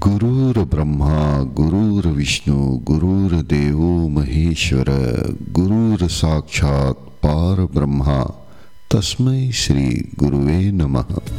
गुरुर्ब्रह्मा गुरुर्विष्णु गुरुर्देवो महेश्वर गुरुर् साक्षात् परब्रह्म तस्मै श्री गुरुवे नमः।